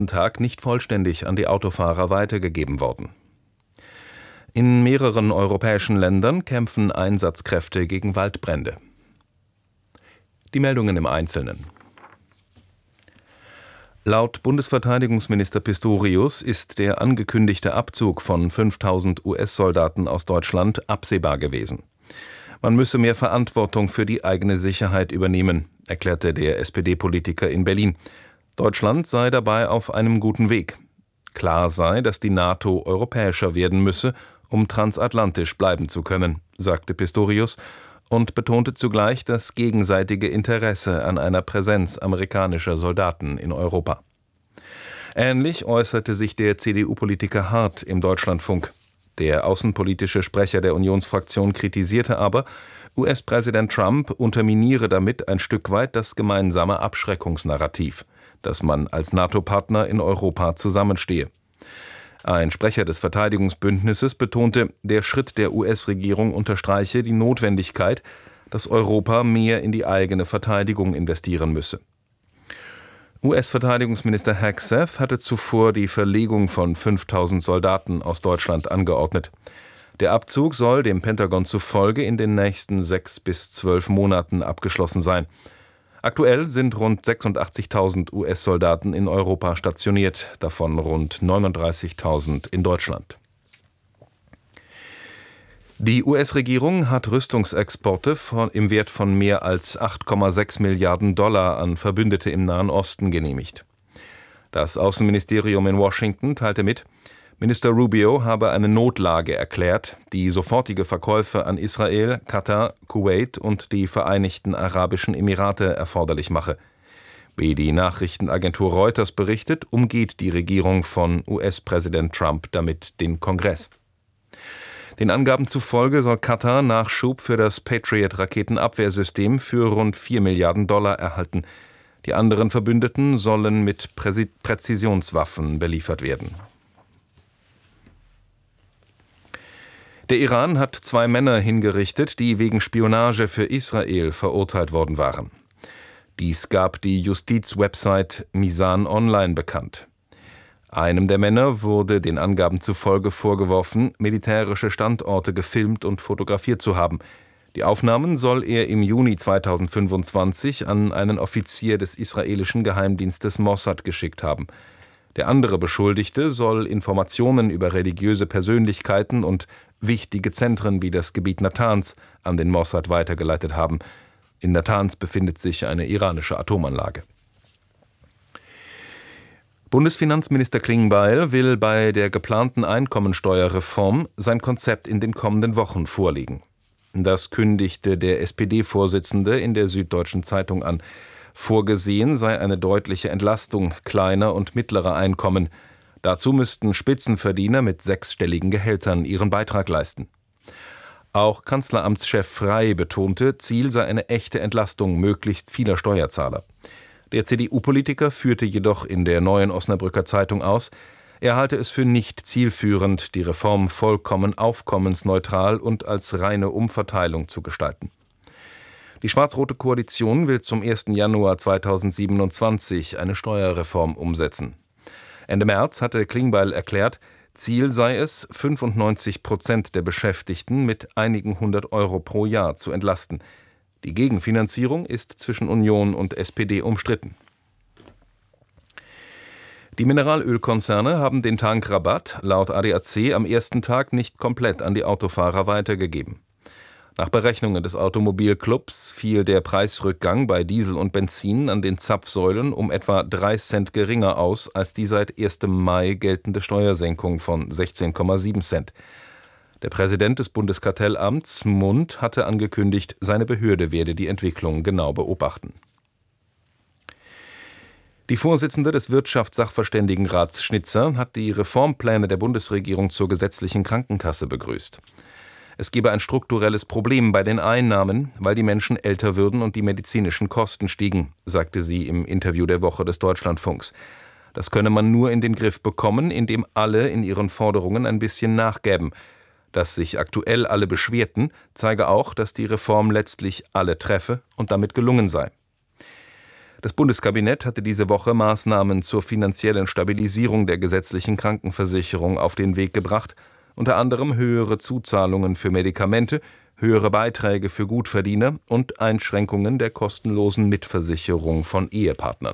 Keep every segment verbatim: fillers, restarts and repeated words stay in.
Tag nicht vollständig an die Autofahrer weitergegeben worden. In mehreren europäischen Ländern kämpfen Einsatzkräfte gegen Waldbrände. Die Meldungen im Einzelnen. Laut Bundesverteidigungsminister Pistorius ist der angekündigte Abzug von fünftausend U S-Soldaten aus Deutschland absehbar gewesen. Man müsse mehr Verantwortung für die eigene Sicherheit übernehmen, erklärte der S P D-Politiker in Berlin. Deutschland sei dabei auf einem guten Weg. Klar sei, dass die NATO europäischer werden müsse, um transatlantisch bleiben zu können, sagte Pistorius und betonte zugleich das gegenseitige Interesse an einer Präsenz amerikanischer Soldaten in Europa. Ähnlich äußerte sich der C D U-Politiker Hart im Deutschlandfunk. Der außenpolitische Sprecher der Unionsfraktion kritisierte aber, U S-Präsident Trump unterminiere damit ein Stück weit das gemeinsame Abschreckungsnarrativ, dass man als NATO-Partner in Europa zusammenstehe. Ein Sprecher des Verteidigungsbündnisses betonte, der Schritt der U S-Regierung unterstreiche die Notwendigkeit, dass Europa mehr in die eigene Verteidigung investieren müsse. U S-Verteidigungsminister Hegseth hatte zuvor die Verlegung von fünftausend Soldaten aus Deutschland angeordnet. Der Abzug soll dem Pentagon zufolge in den nächsten sechs bis zwölf Monaten abgeschlossen sein. Aktuell sind rund sechsundachtzigtausend U S-Soldaten in Europa stationiert, davon rund neununddreißigtausend in Deutschland. Die U S-Regierung hat Rüstungsexporte von, im Wert von mehr als acht Komma sechs Milliarden Dollar an Verbündete im Nahen Osten genehmigt. Das Außenministerium in Washington teilte mit, Minister Rubio habe eine Notlage erklärt, die sofortige Verkäufe an Israel, Katar, Kuwait und die Vereinigten Arabischen Emirate erforderlich mache. Wie die Nachrichtenagentur Reuters berichtet, umgeht die Regierung von U S-Präsident Trump damit den Kongress. Den Angaben zufolge soll Katar Nachschub für das Patriot-Raketenabwehrsystem für rund vier Milliarden Dollar erhalten. Die anderen Verbündeten sollen mit Präsi- Präzisionswaffen beliefert werden. Der Iran hat zwei Männer hingerichtet, die wegen Spionage für Israel verurteilt worden waren. Dies gab die Justizwebsite Misan Online bekannt. Einem der Männer wurde den Angaben zufolge vorgeworfen, militärische Standorte gefilmt und fotografiert zu haben. Die Aufnahmen soll er im Juni zweitausendfünfundzwanzig an einen Offizier des israelischen Geheimdienstes Mossad geschickt haben. Der andere Beschuldigte soll Informationen über religiöse Persönlichkeiten und wichtige Zentren wie das Gebiet Natanz an den Mossad weitergeleitet haben. In Natanz befindet sich eine iranische Atomanlage. Bundesfinanzminister Klingbeil will bei der geplanten Einkommensteuerreform sein Konzept in den kommenden Wochen vorlegen. Das kündigte der S P D-Vorsitzende in der Süddeutschen Zeitung an. Vorgesehen sei eine deutliche Entlastung kleiner und mittlerer Einkommen. Dazu müssten Spitzenverdiener mit sechsstelligen Gehältern ihren Beitrag leisten. Auch Kanzleramtschef Frey betonte, Ziel sei eine echte Entlastung möglichst vieler Steuerzahler. Der C D U-Politiker führte jedoch in der Neuen Osnabrücker Zeitung aus, er halte es für nicht zielführend, die Reform vollkommen aufkommensneutral und als reine Umverteilung zu gestalten. Die schwarz-rote Koalition will zum ersten Januar zweitausendsiebenundzwanzig eine Steuerreform umsetzen. Ende März hatte Klingbeil erklärt, Ziel sei es, fünfundneunzig Prozent der Beschäftigten mit einigen hundert Euro pro Jahr zu entlasten. Die Gegenfinanzierung ist zwischen Union und S P D umstritten. Die Mineralölkonzerne haben den Tankrabatt laut A D A C am ersten Tag nicht komplett an die Autofahrer weitergegeben. Nach Berechnungen des Automobilclubs fiel der Preisrückgang bei Diesel und Benzin an den Zapfsäulen um etwa drei Cent geringer aus als die seit ersten Mai geltende Steuersenkung von sechzehn Komma sieben Cent. Der Präsident des Bundeskartellamts, Mund, hatte angekündigt, seine Behörde werde die Entwicklung genau beobachten. Die Vorsitzende des Wirtschaftssachverständigenrats Schnitzer hat die Reformpläne der Bundesregierung zur gesetzlichen Krankenkasse begrüßt. Es gebe ein strukturelles Problem bei den Einnahmen, weil die Menschen älter würden und die medizinischen Kosten stiegen, sagte sie im Interview der Woche des Deutschlandfunks. Das könne man nur in den Griff bekommen, indem alle in ihren Forderungen ein bisschen nachgäben. Dass sich aktuell alle beschwerten, zeige auch, dass die Reform letztlich alle treffe und damit gelungen sei. Das Bundeskabinett hatte diese Woche Maßnahmen zur finanziellen Stabilisierung der gesetzlichen Krankenversicherung auf den Weg gebracht, unter anderem höhere Zuzahlungen für Medikamente, höhere Beiträge für Gutverdiener und Einschränkungen der kostenlosen Mitversicherung von Ehepartnern.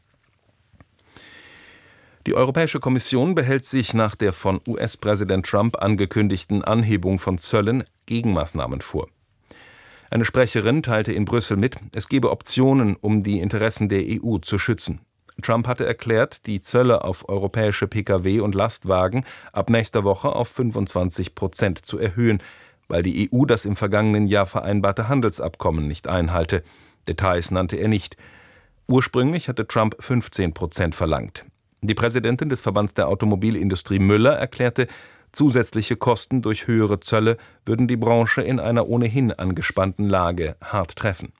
Die Europäische Kommission behält sich nach der von U S-Präsident Trump angekündigten Anhebung von Zöllen Gegenmaßnahmen vor. Eine Sprecherin teilte in Brüssel mit, es gebe Optionen, um die Interessen der E U zu schützen. Trump hatte erklärt, die Zölle auf europäische Pkw und Lastwagen ab nächster Woche auf fünfundzwanzig Prozent zu erhöhen, weil die E U das im vergangenen Jahr vereinbarte Handelsabkommen nicht einhalte. Details nannte er nicht. Ursprünglich hatte Trump fünfzehn Prozent verlangt. Die Präsidentin des Verbands der Automobilindustrie Müller erklärte, zusätzliche Kosten durch höhere Zölle würden die Branche in einer ohnehin angespannten Lage hart treffen.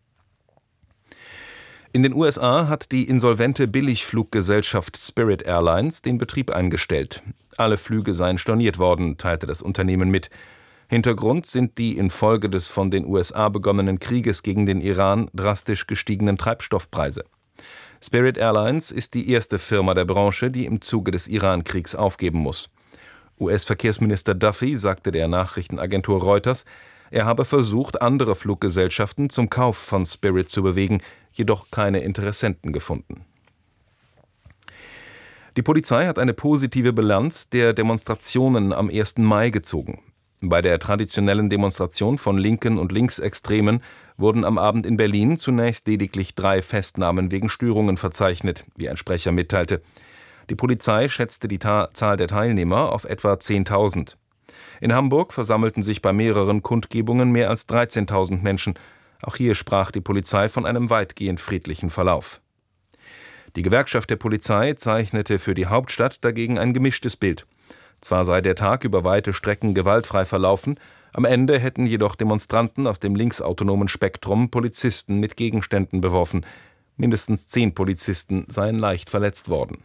In den U S A hat die insolvente Billigfluggesellschaft Spirit Airlines den Betrieb eingestellt. Alle Flüge seien storniert worden, teilte das Unternehmen mit. Hintergrund sind die infolge des von den U S A begonnenen Krieges gegen den Iran drastisch gestiegenen Treibstoffpreise. Spirit Airlines ist die erste Firma der Branche, die im Zuge des Iran-Kriegs aufgeben muss. U S-Verkehrsminister Duffy sagte der Nachrichtenagentur Reuters, er habe versucht, andere Fluggesellschaften zum Kauf von Spirit zu bewegen, jedoch keine Interessenten gefunden. Die Polizei hat eine positive Bilanz der Demonstrationen am ersten Mai gezogen. Bei der traditionellen Demonstration von Linken und Linksextremen wurden am Abend in Berlin zunächst lediglich drei Festnahmen wegen Störungen verzeichnet, wie ein Sprecher mitteilte. Die Polizei schätzte die Ta- Zahl der Teilnehmer auf etwa zehntausend. In Hamburg versammelten sich bei mehreren Kundgebungen mehr als dreizehntausend Menschen. Auch hier sprach die Polizei von einem weitgehend friedlichen Verlauf. Die Gewerkschaft der Polizei zeichnete für die Hauptstadt dagegen ein gemischtes Bild. Zwar sei der Tag über weite Strecken gewaltfrei verlaufen, am Ende hätten jedoch Demonstranten aus dem linksautonomen Spektrum Polizisten mit Gegenständen beworfen. Mindestens zehn Polizisten seien leicht verletzt worden.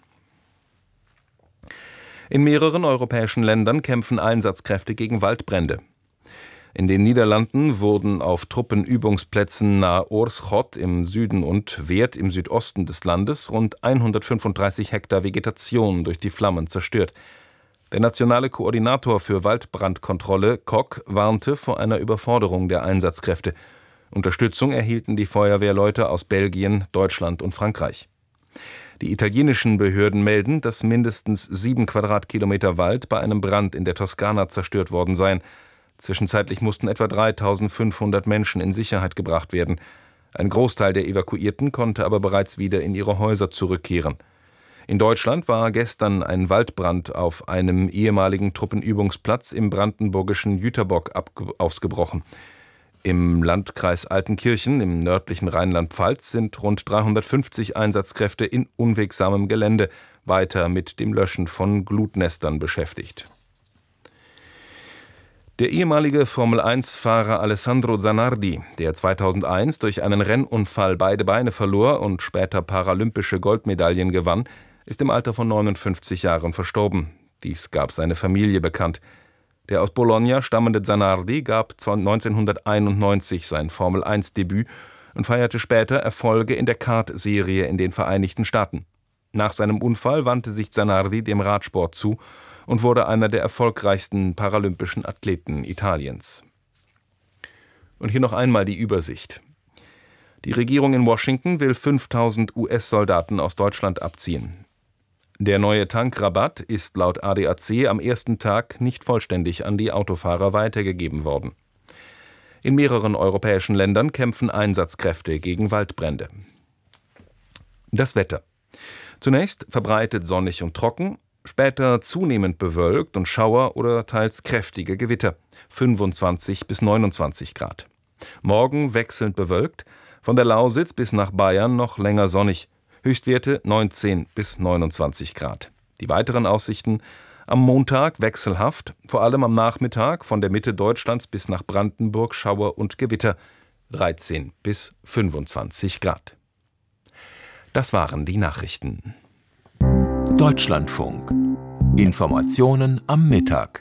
In mehreren europäischen Ländern kämpfen Einsatzkräfte gegen Waldbrände. In den Niederlanden wurden auf Truppenübungsplätzen nahe Oorschot im Süden und Weert im Südosten des Landes rund hundertfünfunddreißig Hektar Vegetation durch die Flammen zerstört. Der nationale Koordinator für Waldbrandkontrolle, Kok, warnte vor einer Überforderung der Einsatzkräfte. Unterstützung erhielten die Feuerwehrleute aus Belgien, Deutschland und Frankreich. Die italienischen Behörden melden, dass mindestens sieben Quadratkilometer Wald bei einem Brand in der Toskana zerstört worden seien. Zwischenzeitlich mussten etwa dreitausendfünfhundert Menschen in Sicherheit gebracht werden. Ein Großteil der Evakuierten konnte aber bereits wieder in ihre Häuser zurückkehren. In Deutschland war gestern ein Waldbrand auf einem ehemaligen Truppenübungsplatz im brandenburgischen Jüterbock ausgebrochen. Im Landkreis Altenkirchen im nördlichen Rheinland-Pfalz sind rund dreihundertfünfzig Einsatzkräfte in unwegsamem Gelände weiter mit dem Löschen von Glutnestern beschäftigt. Der ehemalige Formel eins Fahrer Alessandro Zanardi, der zweitausendeins durch einen Rennunfall beide Beine verlor und später paralympische Goldmedaillen gewann, ist im Alter von neunundfünfzig Jahren verstorben. Dies gab seine Familie bekannt. Der aus Bologna stammende Zanardi gab neunzehnhunderteinundneunzig sein Formel eins Debüt und feierte später Erfolge in der Kart-Serie in den Vereinigten Staaten. Nach seinem Unfall wandte sich Zanardi dem Radsport zu und wurde einer der erfolgreichsten paralympischen Athleten Italiens. Und hier noch einmal die Übersicht. Die Regierung in Washington will fünftausend U S-Soldaten aus Deutschland abziehen. Der neue Tankrabatt ist laut A D A C am ersten Tag nicht vollständig an die Autofahrer weitergegeben worden. In mehreren europäischen Ländern kämpfen Einsatzkräfte gegen Waldbrände. Das Wetter. Zunächst verbreitet sonnig und trocken, später zunehmend bewölkt und Schauer oder teils kräftige Gewitter, fünfundzwanzig bis neunundzwanzig Grad. Morgen wechselnd bewölkt, von der Lausitz bis nach Bayern noch länger sonnig, Höchstwerte neunzehn bis neunundzwanzig Grad. Die weiteren Aussichten: am Montag wechselhaft, vor allem am Nachmittag von der Mitte Deutschlands bis nach Brandenburg Schauer und Gewitter, dreizehn bis fünfundzwanzig Grad. Das waren die Nachrichten. Deutschlandfunk. Informationen am Mittag.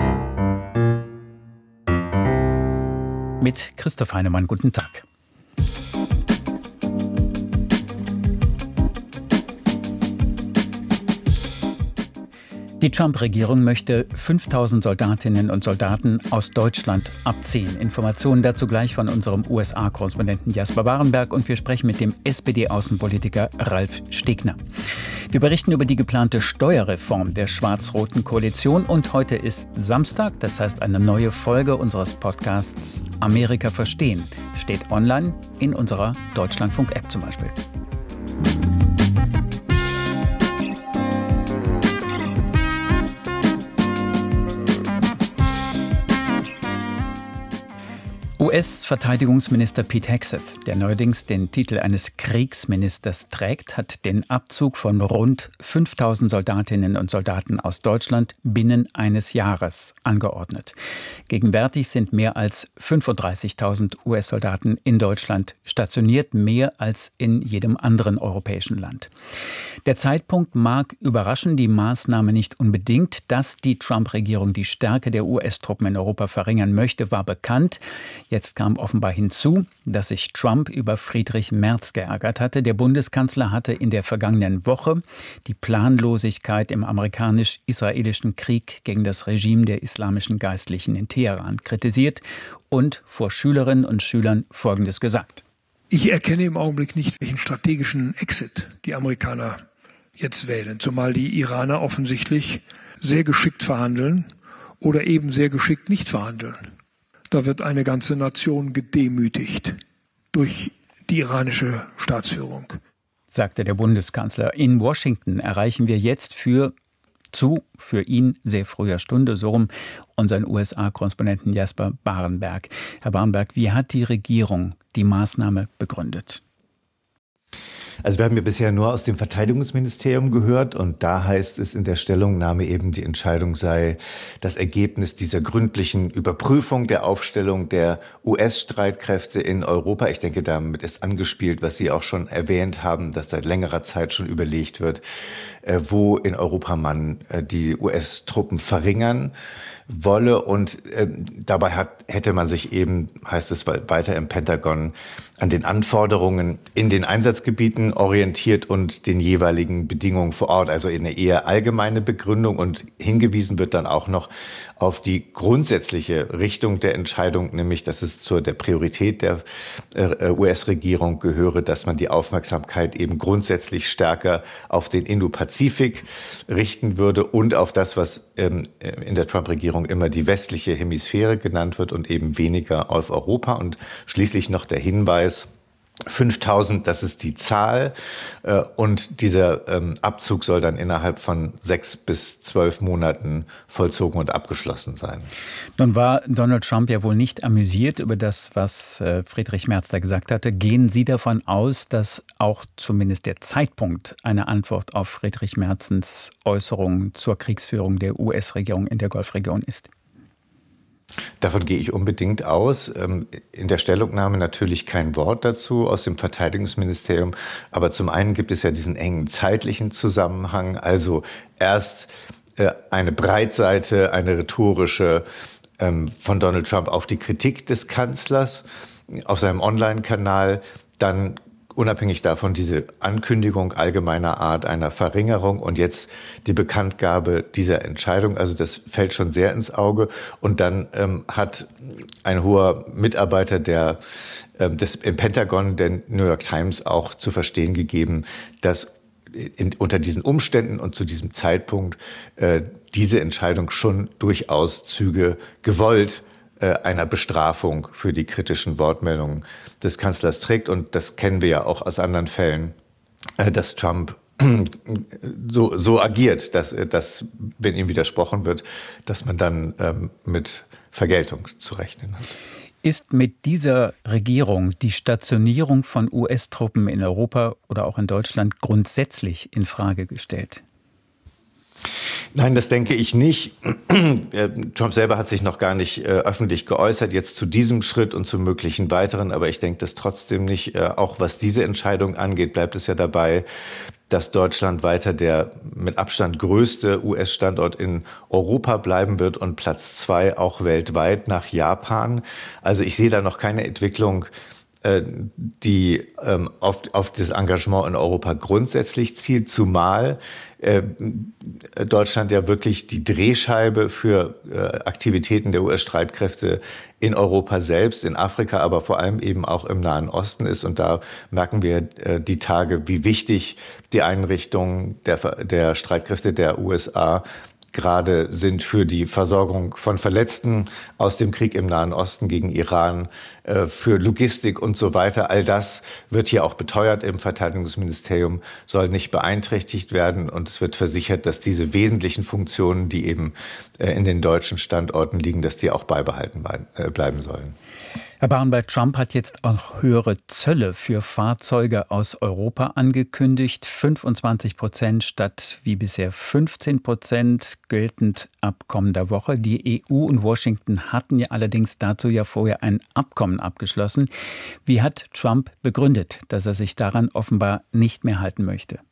Mit Christoph Heinemann, guten Tag. Die Trump-Regierung möchte fünftausend Soldatinnen und Soldaten aus Deutschland abziehen. Informationen dazu gleich von unserem U S A-Korrespondenten Jasper Barenberg. Und wir sprechen mit dem S P D-Außenpolitiker Ralf Stegner. Wir berichten über die geplante Steuerreform der schwarz-roten Koalition. Und heute ist Samstag, das heißt eine neue Folge unseres Podcasts Amerika verstehen steht online in unserer Deutschlandfunk-App zum Beispiel. U S-Verteidigungsminister Pete Hegseth, der neuerdings den Titel eines Kriegsministers trägt, hat den Abzug von rund fünftausend Soldatinnen und Soldaten aus Deutschland binnen eines Jahres angeordnet. Gegenwärtig sind mehr als fünfunddreißigtausend U S-Soldaten in Deutschland stationiert, mehr als in jedem anderen europäischen Land. Der Zeitpunkt mag überraschen, die Maßnahme nicht unbedingt. Dass die Trump-Regierung die Stärke der U S-Truppen in Europa verringern möchte, war bekannt. Jetzt kam offenbar hinzu, dass sich Trump über Friedrich Merz geärgert hatte. Der Bundeskanzler hatte in der vergangenen Woche die Planlosigkeit im amerikanisch-israelischen Krieg gegen das Regime der islamischen Geistlichen in Teheran kritisiert und vor Schülerinnen und Schülern Folgendes gesagt. Ich erkenne im Augenblick nicht, welchen strategischen Exit die Amerikaner jetzt wählen, zumal die Iraner offensichtlich sehr geschickt verhandeln oder eben sehr geschickt nicht verhandeln. Da wird eine ganze Nation gedemütigt durch die iranische Staatsführung, sagte der Bundeskanzler. In Washington erreichen wir jetzt für zu für ihn sehr früher Stunde, so rum, unseren U S A-Korrespondenten Jasper Barenberg. Herr Barenberg, wie hat die Regierung die Maßnahme begründet? Also wir haben ja bisher nur aus dem Verteidigungsministerium gehört und da heißt es in der Stellungnahme eben, die Entscheidung sei das Ergebnis dieser gründlichen Überprüfung der Aufstellung der U S-Streitkräfte in Europa. Ich denke, damit ist angespielt, was Sie auch schon erwähnt haben, dass seit längerer Zeit schon überlegt wird, wo in Europa man die U S-Truppen verringern wolle. Und äh, dabei hat, hätte man sich eben, heißt es weiter im Pentagon, an den Anforderungen in den Einsatzgebieten orientiert und den jeweiligen Bedingungen vor Ort, also in eine eher allgemeine Begründung. Und hingewiesen wird dann auch noch auf die grundsätzliche Richtung der Entscheidung, nämlich dass es zur der Priorität der äh, U S-Regierung gehöre, dass man die Aufmerksamkeit eben grundsätzlich stärker auf den Indo-Pazifik richten würde und auf das, was ähm, in der Trump-Regierung immer die westliche Hemisphäre genannt wird und eben weniger auf Europa. Und schließlich noch der Hinweis, fünftausend, das ist die Zahl. Und dieser Abzug soll dann innerhalb von sechs bis zwölf Monaten vollzogen und abgeschlossen sein. Nun war Donald Trump ja wohl nicht amüsiert über das, was Friedrich Merz da gesagt hatte. Gehen Sie davon aus, dass auch zumindest der Zeitpunkt einer Antwort auf Friedrich Merzens Äußerungen zur Kriegsführung der U S-Regierung in der Golfregion ist? Davon gehe ich unbedingt aus. In der Stellungnahme natürlich kein Wort dazu aus dem Verteidigungsministerium. Aber zum einen gibt es ja diesen engen zeitlichen Zusammenhang. Also erst eine Breitseite, eine rhetorische von Donald Trump auf die Kritik des Kanzlers auf seinem Online-Kanal, dann unabhängig davon diese Ankündigung allgemeiner Art einer Verringerung und jetzt die Bekanntgabe dieser Entscheidung. Also das fällt schon sehr ins Auge. Und dann ähm, hat ein hoher Mitarbeiter der, ähm, des, im Pentagon der New York Times auch zu verstehen gegeben, dass in, unter diesen Umständen und zu diesem Zeitpunkt äh, diese Entscheidung schon durchaus Züge gewollt einer Bestrafung für die kritischen Wortmeldungen des Kanzlers trägt. Und das kennen wir ja auch aus anderen Fällen, dass Trump so, so agiert, dass, dass, wenn ihm widersprochen wird, dass man dann ähm, mit Vergeltung zu rechnen hat. Ist mit dieser Regierung die Stationierung von U S-Truppen in Europa oder auch in Deutschland grundsätzlich in Frage gestellt? Nein, das denke ich nicht. Trump selber hat sich noch gar nicht äh, öffentlich geäußert, jetzt zu diesem Schritt und zu möglichen weiteren. Aber ich denke das trotzdem nicht. Äh, auch was diese Entscheidung angeht, bleibt es ja dabei, dass Deutschland weiter der mit Abstand größte U S-Standort in Europa bleiben wird und Platz zwei auch weltweit nach Japan. Also ich sehe da noch keine Entwicklung die ähm, auf, auf das Engagement in Europa grundsätzlich zielt, zumal äh, Deutschland ja wirklich die Drehscheibe für äh, Aktivitäten der U S-Streitkräfte in Europa selbst, in Afrika, aber vor allem eben auch im Nahen Osten ist. Und da merken wir äh, die Tage, wie wichtig die Einrichtungen der, der Streitkräfte der U S A gerade sind für die Versorgung von Verletzten aus dem Krieg im Nahen Osten gegen Iran, für Logistik und so weiter. All das wird hier auch beteuert im Verteidigungsministerium, soll nicht beeinträchtigt werden. Und es wird versichert, dass diese wesentlichen Funktionen, die eben in den deutschen Standorten liegen, dass die auch beibehalten bleiben sollen. Herr Barenberg, Trump hat jetzt auch höhere Zölle für Fahrzeuge aus Europa angekündigt. fünfundzwanzig Prozent statt wie bisher fünfzehn Prozent geltend ab kommender Woche. Die E U und Washington hatten ja allerdings dazu ja vorher ein Abkommen abgeschlossen. Wie hat Trump begründet, dass er sich daran offenbar nicht mehr halten möchte?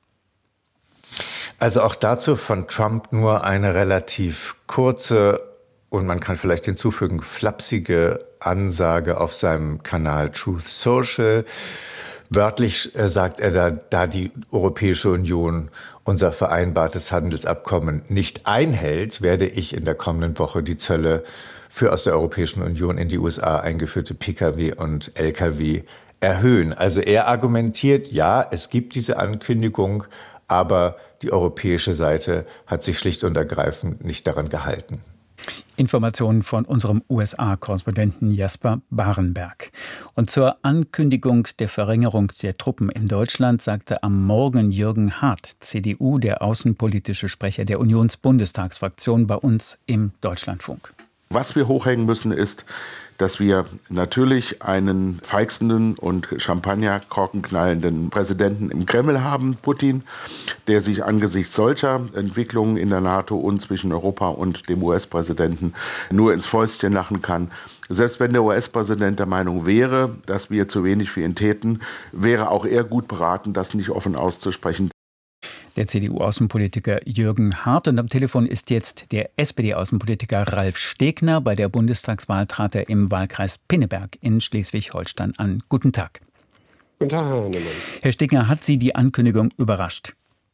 Also auch dazu von Trump nur eine relativ kurze und man kann vielleicht hinzufügen, flapsige Ansage auf seinem Kanal Truth Social. Wörtlich äh, sagt er, da, da die Europäische Union unser vereinbartes Handelsabkommen nicht einhält, werde ich in der kommenden Woche die Zölle für aus der Europäischen Union in die U S A eingeführte Pkw und Lkw erhöhen. Also er argumentiert, ja, es gibt diese Ankündigung, aber die europäische Seite hat sich schlicht und ergreifend nicht daran gehalten. Informationen von unserem U S A-Korrespondenten Jasper Barenberg. Und zur Ankündigung der Verringerung der Truppen in Deutschland sagte am Morgen Jürgen Hart, C D U, der außenpolitische Sprecher der Unionsbundestagsfraktion, bei uns im Deutschlandfunk. Was wir hochhängen müssen, ist, dass wir natürlich einen feixenden und Champagnerkorken knallenden Präsidenten im Kreml haben, Putin, der sich angesichts solcher Entwicklungen in der NATO und zwischen Europa und dem U S-Präsidenten nur ins Fäustchen lachen kann. Selbst wenn der U S-Präsident der Meinung wäre, dass wir zu wenig für ihn täten, wäre auch er gut beraten, das nicht offen auszusprechen. Der C D U-Außenpolitiker Jürgen Hart. Und am Telefon ist jetzt der S P D-Außenpolitiker Ralf Stegner. Bei der Bundestagswahl trat er im Wahlkreis Pinneberg in Schleswig-Holstein an. Guten Tag. Guten Tag, Herr Hannemann. Herr Stegner, hat Sie die Ankündigung überrascht?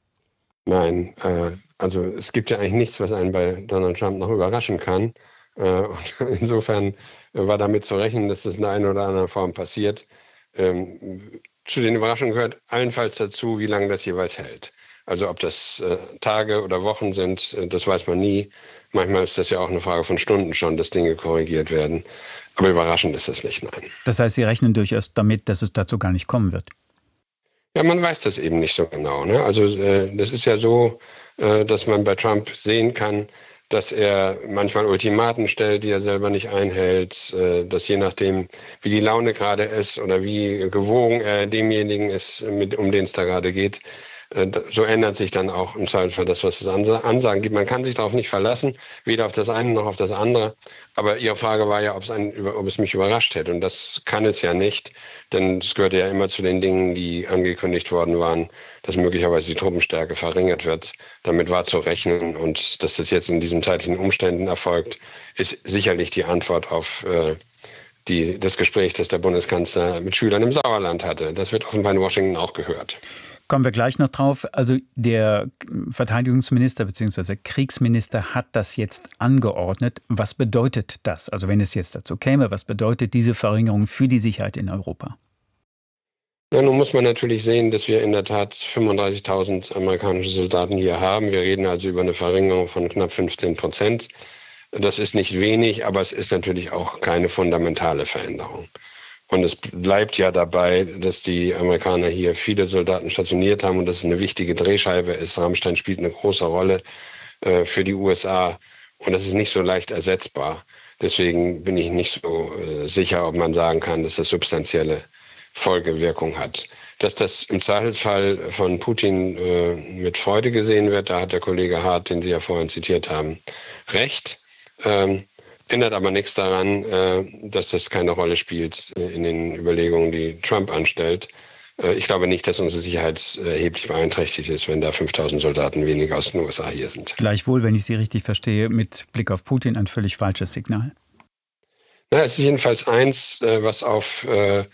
Nein, äh, also es gibt ja eigentlich nichts, was einen bei Donald Trump noch überraschen kann. Äh, und insofern war damit zu rechnen, dass das in der einen oder anderen Form passiert. Ähm, zu den Überraschungen gehört allenfalls dazu, wie lange das jeweils hält. Also ob das äh, Tage oder Wochen sind, äh, das weiß man nie. Manchmal ist das ja auch eine Frage von Stunden schon, dass Dinge korrigiert werden. Aber überraschend ist das nicht, nein. Das heißt, Sie rechnen durchaus damit, dass es dazu gar nicht kommen wird? Ja, man weiß das eben nicht so genau, ne? Also äh, das ist ja so, äh, dass man bei Trump sehen kann, dass er manchmal Ultimaten stellt, die er selber nicht einhält, äh, dass je nachdem, wie die Laune gerade ist oder wie gewogen er demjenigen ist, mit, um den es da gerade geht, so ändert sich dann auch im Zweifelsfall das, was es Ansagen gibt. Man kann sich darauf nicht verlassen, weder auf das eine noch auf das andere. Aber Ihre Frage war ja, ob es, einen, ob es mich überrascht hätte. Und das kann es ja nicht, denn es gehörte ja immer zu den Dingen, die angekündigt worden waren, dass möglicherweise die Truppenstärke verringert wird. Damit war zu rechnen. Und dass das jetzt in diesen zeitlichen Umständen erfolgt, ist sicherlich die Antwort auf äh, die, das Gespräch, das der Bundeskanzler mit Schülern im Sauerland hatte. Das wird offenbar in Washington auch gehört. Kommen wir gleich noch drauf. Also der Verteidigungsminister bzw. Kriegsminister hat das jetzt angeordnet. Was bedeutet das? Also wenn es jetzt dazu käme, was bedeutet diese Verringerung für die Sicherheit in Europa? Ja, nun muss man natürlich sehen, dass wir in der Tat fünfunddreißigtausend amerikanische Soldaten hier haben. Wir reden also über eine Verringerung von knapp fünfzehn Prozent. Das ist nicht wenig, aber es ist natürlich auch keine fundamentale Veränderung. Und es bleibt ja dabei, dass die Amerikaner hier viele Soldaten stationiert haben und dass es eine wichtige Drehscheibe ist. Rammstein spielt eine große Rolle äh, für die U S A und das ist nicht so leicht ersetzbar. Deswegen bin ich nicht so äh, sicher, ob man sagen kann, dass das substanzielle Folgewirkung hat. Dass das im Zweifelsfall von Putin äh, mit Freude gesehen wird, da hat der Kollege Hart, den Sie ja vorhin zitiert haben, recht. Ähm, Ändert aber nichts daran, dass das keine Rolle spielt in den Überlegungen, die Trump anstellt. Ich glaube nicht, dass unsere Sicherheit erheblich beeinträchtigt ist, wenn da fünftausend Soldaten weniger aus den U S A hier sind. Gleichwohl, wenn ich Sie richtig verstehe, mit Blick auf Putin ein völlig falsches Signal. Na, es ist jedenfalls eins, was auf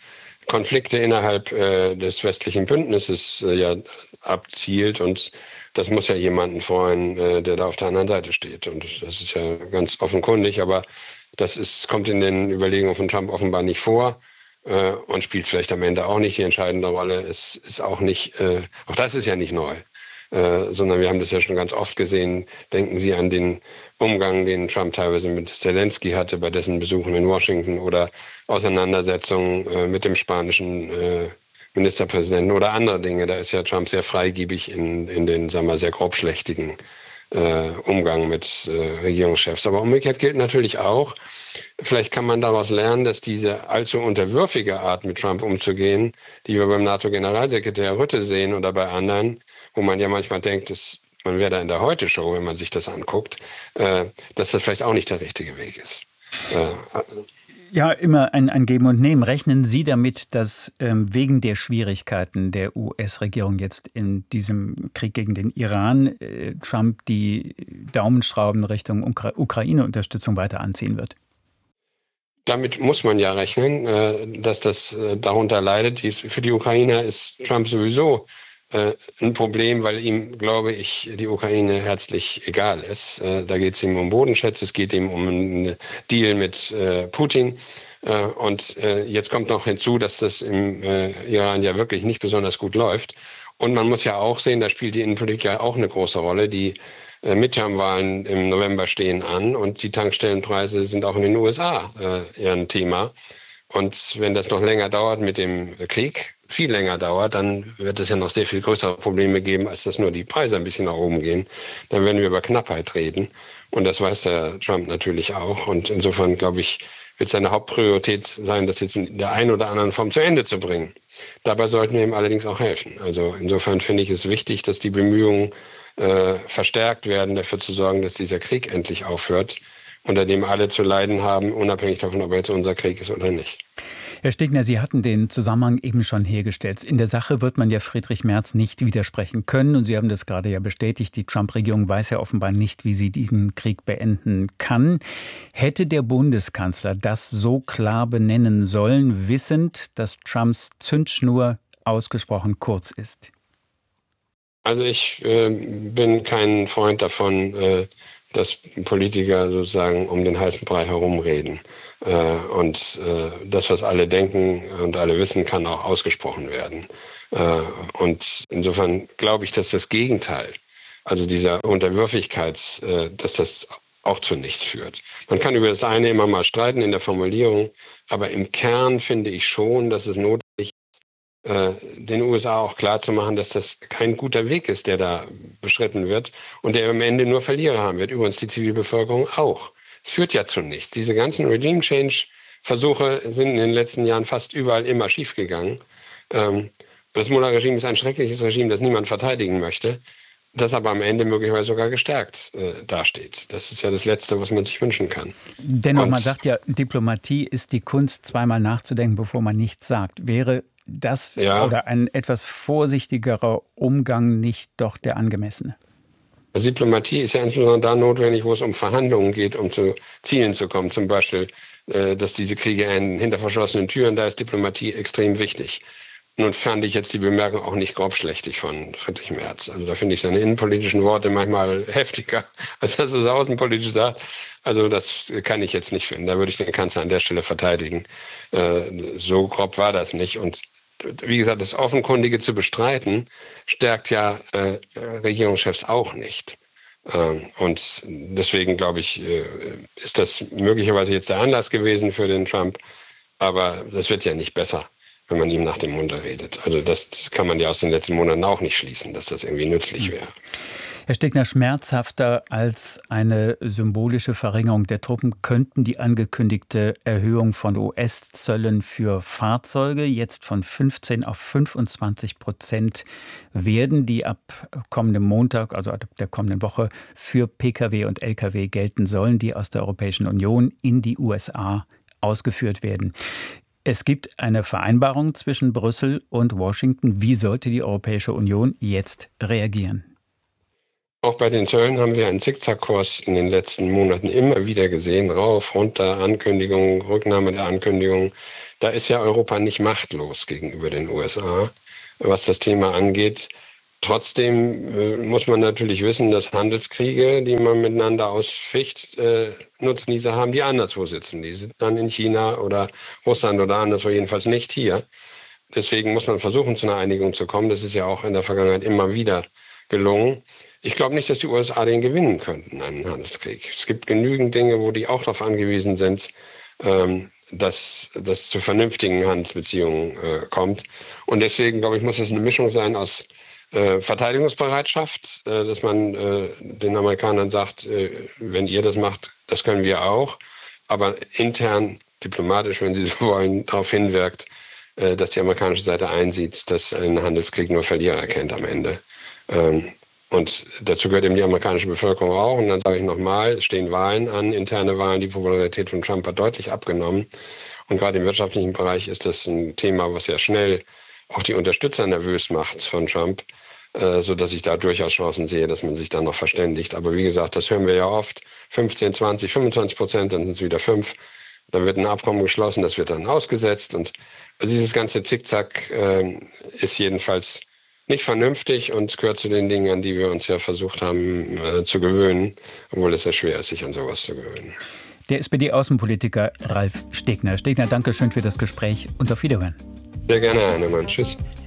Konflikte innerhalb äh, des westlichen Bündnisses äh, ja abzielt. Und das muss ja jemanden freuen, äh, der da auf der anderen Seite steht. Und das, das ist ja ganz offenkundig, aber das ist, kommt in den Überlegungen von Trump offenbar nicht vor. Äh, und spielt vielleicht am Ende auch nicht die entscheidende Rolle. Es ist auch nicht, äh, auch das ist ja nicht neu, äh, sondern wir haben das ja schon ganz oft gesehen. Denken Sie an den Umgang, den Trump teilweise mit Zelensky hatte bei dessen Besuchen in Washington oder Auseinandersetzungen äh, mit dem spanischen äh, Ministerpräsidenten oder andere Dinge. Da ist ja Trump sehr freigiebig in, in den, sagen wir, sehr grobschlächtigen äh, Umgang mit äh, Regierungschefs. Aber umgekehrt gilt natürlich auch, vielleicht kann man daraus lernen, dass diese allzu unterwürfige Art, mit Trump umzugehen, die wir beim NATO-Generalsekretär Rutte sehen oder bei anderen, wo man ja manchmal denkt, dass man wäre da in der Heute-Show, wenn man sich das anguckt, äh, dass das vielleicht auch nicht der richtige Weg ist. Äh, also Ja, immer ein, ein Geben und Nehmen. Rechnen Sie damit, dass ähm, wegen der Schwierigkeiten der U S-Regierung jetzt in diesem Krieg gegen den Iran äh, Trump die Daumenschrauben Richtung Ukra- Ukraine-Unterstützung weiter anziehen wird? Damit muss man ja rechnen, äh, dass das äh, darunter leidet. Die, für die Ukrainer ist Trump sowieso äh, ein Problem, weil ihm, glaube ich, die Ukraine herzlich egal ist. Äh, da geht es ihm um Bodenschätze, es geht ihm um einen Deal mit äh, Putin. Äh, und äh, jetzt kommt noch hinzu, dass das im äh, Iran ja wirklich nicht besonders gut läuft. Und man muss ja auch sehen, da spielt die Innenpolitik ja auch eine große Rolle. Die äh, Midterm-Wahlen im November stehen an und die Tankstellenpreise sind auch in den U S A äh, eher ein Thema. Und wenn das noch länger dauert mit dem Krieg, viel länger dauert, dann wird es ja noch sehr viel größere Probleme geben, als dass nur die Preise ein bisschen nach oben gehen. Dann werden wir über Knappheit reden. Und das weiß der Trump natürlich auch. Und insofern, glaube ich, wird seine Hauptpriorität sein, das jetzt in der einen oder anderen Form zu Ende zu bringen. Dabei sollten wir ihm allerdings auch helfen. Also insofern finde ich es wichtig, dass die Bemühungen äh, verstärkt werden, dafür zu sorgen, dass dieser Krieg endlich aufhört, unter dem alle zu leiden haben, unabhängig davon, ob er jetzt unser Krieg ist oder nicht. Herr Stegner, Sie hatten den Zusammenhang eben schon hergestellt. In der Sache wird man ja Friedrich Merz nicht widersprechen können. Und Sie haben das gerade ja bestätigt. Die Trump-Regierung weiß ja offenbar nicht, wie sie diesen Krieg beenden kann. Hätte der Bundeskanzler das so klar benennen sollen, wissend, dass Trumps Zündschnur ausgesprochen kurz ist? Also ich äh, bin kein Freund davon, äh, dass Politiker sozusagen um den heißen Brei herumreden. Äh, und äh, das, was alle denken und alle wissen, kann auch ausgesprochen werden. Äh, und insofern glaube ich, dass das Gegenteil, also dieser Unterwürfigkeit, äh, dass das auch zu nichts führt. Man kann über das eine immer mal streiten in der Formulierung, aber im Kern finde ich schon, dass es notwendig ist, äh, den U S A auch klar zu machen, dass das kein guter Weg ist, der da beschritten wird und der am Ende nur Verlierer haben wird. Übrigens die Zivilbevölkerung auch. Es führt ja zu nichts. Diese ganzen Regime-Change-Versuche sind in den letzten Jahren fast überall immer schiefgegangen. Ähm, das Mullah-Regime ist ein schreckliches Regime, das niemand verteidigen möchte, das aber am Ende möglicherweise sogar gestärkt äh, dasteht. Das ist ja das Letzte, was man sich wünschen kann. Dennoch, Und man sagt ja, Diplomatie ist die Kunst, zweimal nachzudenken, bevor man nichts sagt. Wäre das Ja. oder ein etwas vorsichtigerer Umgang nicht doch der angemessene? Also Diplomatie ist ja insbesondere da notwendig, wo es um Verhandlungen geht, um zu Zielen zu kommen. Zum Beispiel, äh, dass diese Kriege enden hinter verschlossenen Türen. Da ist Diplomatie extrem wichtig. Nun fand ich jetzt die Bemerkung auch nicht grobschlächtig von Friedrich Merz. Also da finde ich seine innenpolitischen Worte manchmal heftiger, als das, was er außenpolitisch sagt. Also das kann ich jetzt nicht finden. Da würde ich den Kanzler an der Stelle verteidigen. Äh, so grob war das nicht. Und wie gesagt, das Offenkundige zu bestreiten, stärkt ja äh, Regierungschefs auch nicht. Ähm, und deswegen, glaube ich, äh, ist das möglicherweise jetzt der Anlass gewesen für den Trump. Aber das wird ja nicht besser, wenn man ihm nach dem Munde redet. Also das kann man ja aus den letzten Monaten auch nicht schließen, dass das irgendwie nützlich wäre. Herr Stegner, schmerzhafter als eine symbolische Verringerung der Truppen könnten die angekündigte Erhöhung von U S-Zöllen für Fahrzeuge jetzt von fünfzehn auf fünfundzwanzig Prozent werden, die ab kommendem Montag, also ab der kommenden Woche, für Pkw und Lkw gelten sollen, die aus der Europäischen Union in die U S A ausgeführt werden. Es gibt eine Vereinbarung zwischen Brüssel und Washington. Wie sollte die Europäische Union jetzt reagieren? Auch bei den Zöllen haben wir einen Zickzackkurs in den letzten Monaten immer wieder gesehen. Rauf, runter, Ankündigungen, Rücknahme der Ankündigungen. Da ist ja Europa nicht machtlos gegenüber den U S A, was das Thema angeht. Trotzdem äh, muss man natürlich wissen, dass Handelskriege, die man miteinander ausficht, äh, Nutznießer haben, die anderswo sitzen. Die sind dann in China oder Russland oder anderswo, jedenfalls nicht hier. Deswegen muss man versuchen, zu einer Einigung zu kommen. Das ist ja auch in der Vergangenheit immer wieder gelungen. Ich glaube nicht, dass die U S A den gewinnen könnten, einen Handelskrieg. Es gibt genügend Dinge, wo die auch darauf angewiesen sind, ähm, dass das zu vernünftigen Handelsbeziehungen äh, kommt. Und deswegen, glaube ich, muss es eine Mischung sein aus äh, Verteidigungsbereitschaft, äh, dass man äh, den Amerikanern sagt, äh, wenn ihr das macht, das können wir auch. Aber intern, diplomatisch, wenn Sie so wollen, darauf hinwirkt, äh, dass die amerikanische Seite einsieht, dass ein Handelskrieg nur Verlierer erkennt am Ende. Ähm, Und dazu gehört eben die amerikanische Bevölkerung auch. Und dann sage ich nochmal, es stehen Wahlen an, interne Wahlen. Die Popularität von Trump hat deutlich abgenommen. Und gerade im wirtschaftlichen Bereich ist das ein Thema, was sehr schnell auch die Unterstützer nervös macht von Trump, äh, sodass ich da durchaus Chancen sehe, dass man sich da noch verständigt. Aber wie gesagt, das hören wir ja oft. fünfzehn, zwanzig, fünfundzwanzig Prozent, dann sind es wieder fünf. Dann wird ein Abkommen geschlossen, das wird dann ausgesetzt. Und also dieses ganze Zickzack äh, ist jedenfalls nicht vernünftig und gehört zu den Dingen, an die wir uns ja versucht haben äh, zu gewöhnen, obwohl es sehr schwer ist, sich an sowas zu gewöhnen. Der S P D-Außenpolitiker Ralf Stegner. Stegner, danke schön für das Gespräch und auf Wiederhören. Sehr gerne, Herr Heinemann. Tschüss.